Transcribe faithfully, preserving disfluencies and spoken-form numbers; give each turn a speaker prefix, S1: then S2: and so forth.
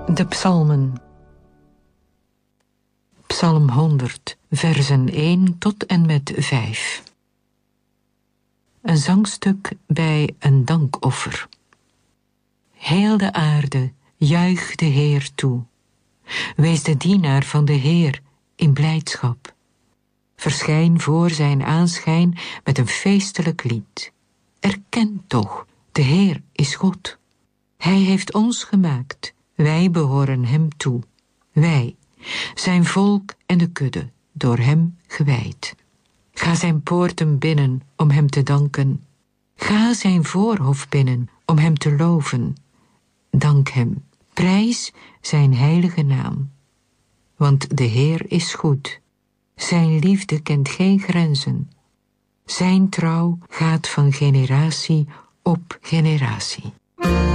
S1: De psalmen. Psalm honderd, versen één tot en met vijf. Een zangstuk bij een dankoffer. Heel de aarde, juich de Heer toe. Wees de dienaar van de Heer in blijdschap. Verschijn voor zijn aanschijn met een feestelijk lied. Erken toch, de Heer is God. Hij heeft ons gemaakt, wij behoren hem toe. Wij, zijn volk en de kudde, door hem gewijd. Ga zijn poorten binnen om hem te danken. Ga zijn voorhof binnen om hem te loven. Dank hem, prijs zijn heilige naam. Want de Heer is goed. Zijn liefde kent geen grenzen. Zijn trouw gaat van generatie op generatie.